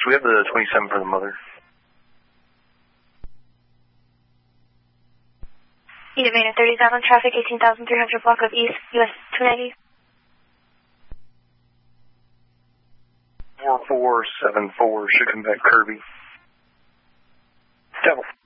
we have the 27 for the mother. Unit Main 37, traffic 18,300 block of East, US 290. 4474 should come back Kirby. Devil